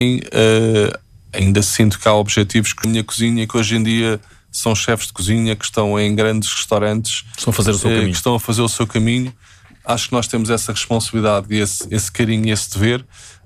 ainda sinto que há objetivos com a minha cozinha, que hoje em dia são chefes de cozinha que estão em grandes restaurantes, Estão a fazer o seu caminho. que estão a fazer o seu caminho. Acho que nós temos essa responsabilidade e esse carinho e esse dever